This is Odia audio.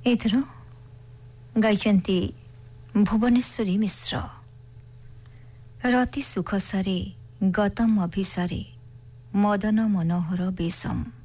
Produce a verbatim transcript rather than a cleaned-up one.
ଏଥର ଗାଇଛନ୍ତି ଭୁବନେଶ୍ୱରୀ ମିଶ୍ର। ରତି ସୁଖ ସାରେ ଗତମ ଅଭିସାରେ ମଦନ ମନୋହର ବେଶମ।